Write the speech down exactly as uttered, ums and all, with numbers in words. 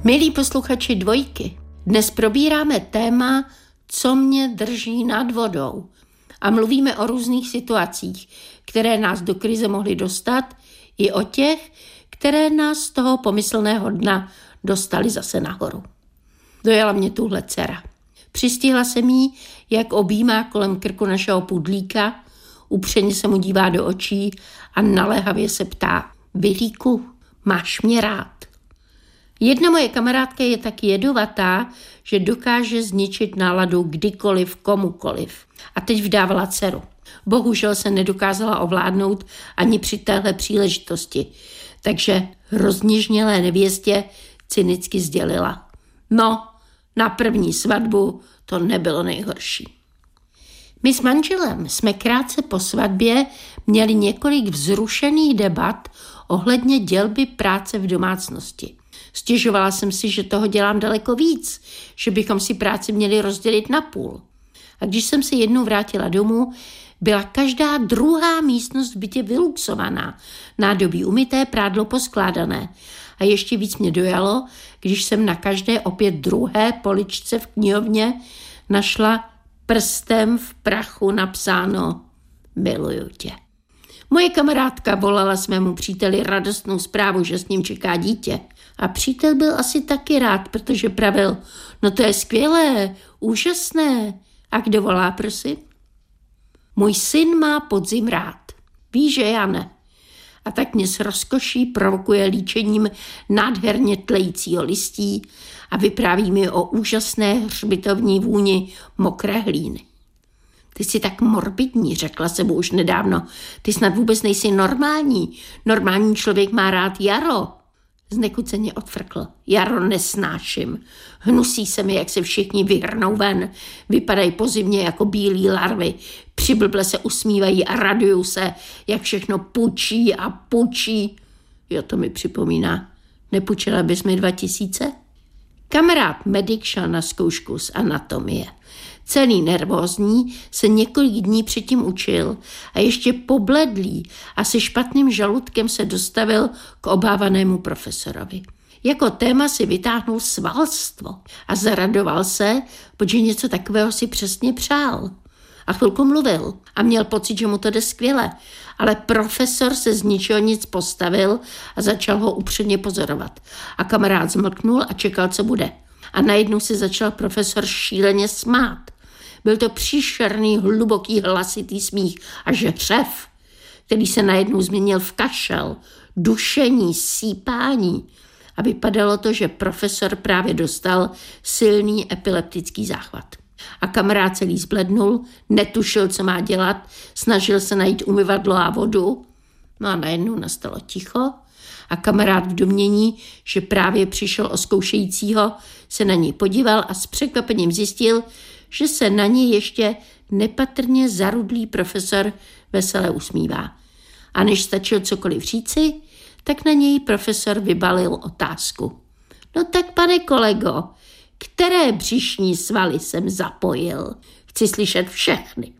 Milí posluchači Dvojky, dnes probíráme téma, co mě drží nad vodou. A mluvíme o různých situacích, které nás do krize mohly dostat, i o těch, které nás z toho pomyslného dna dostali zase nahoru. Dojela mě tuhle dcera. Přistihla jsem jí, jak objímá kolem krku našeho pudlíka, upřeně se mu dívá do očí a naléhavě se ptá: Vilíku, máš mě rád? Jedna moje kamarádka je tak jedovatá, že dokáže zničit náladu kdykoliv, komukoliv. A teď vdávala dceru. Bohužel se nedokázala ovládnout ani při téhle příležitosti, takže rozněžnělé nevěstě cynicky sdělila: No, na první svatbu to nebylo nejhorší. My s manželem jsme krátce po svatbě měli několik vzrušených debat ohledně dělby práce v domácnosti. Stěžovala jsem si, že toho dělám daleko víc, že bychom si práci měli rozdělit na půl. A když jsem se jednou vrátila domů, byla každá druhá místnost v bytě vyluxovaná, nádobí umyté, prádlo poskládané. A ještě víc mě dojalo, když jsem na každé opět druhé poličce v knihovně našla prstem v prachu napsáno: Miluju tě. Moje kamarádka volala svému příteli radostnou zprávu, že s ním čeká dítě. A přítel byl asi taky rád, protože pravil: No to je skvělé, úžasné. A kdo volá, prosím? Můj syn má podzim rád. Ví, že já ne. A tak mě s rozkoší provokuje líčením nádherně tlejícího listí a vypráví mi o úžasné hřbitovní vůni mokré hlíny. Ty jsi tak morbidní, řekla jsem mu už nedávno. Ty snad vůbec nejsi normální. Normální člověk má rád jaro. Znekuceně odfrkl. Jaro nesnáším. Hnusí se mi, jak se všichni vyhrnou ven. Vypadají po zimě jako bílí larvy. Přiblble se usmívají a radují se, jak všechno pučí a pučí. Jo, to mi připomíná. Nepučila bys mi dva tisíce? Kamarád medic šel na zkoušku z anatomie. Celý nervózní se několik dní předtím učil a ještě pobledlý a se špatným žaludkem se dostavil k obávanému profesorovi. Jako téma si vytáhnul svalstvo a zaradoval se, protože něco takového si přesně přál. A chvilku mluvil a měl pocit, že mu to jde skvěle, ale profesor se z ničeho nic postavil a začal ho upředně pozorovat. A kamarád zmlknul a čekal, co bude. A najednou si začal profesor šíleně smát. Byl to příšerný, hluboký, hlasitý smích až hřev, který se najednou změnil v kašel, dušení, sípání. A vypadalo to, že profesor právě dostal silný epileptický záchvat. A kamarád celý zblednul, netušil, co má dělat, snažil se najít umyvadlo a vodu. No a najednou nastalo ticho a kamarád v domnění, že právě přišel o zkoušejícího, se na něj podíval a s překvapením zjistil, že se na něj ještě nepatrně zarudlý profesor vesele usmívá. A než stačil cokoliv říci, tak na něj profesor vybalil otázku. No tak, pane kolego, které břišní svaly jsem zapojil? Chci slyšet všechny.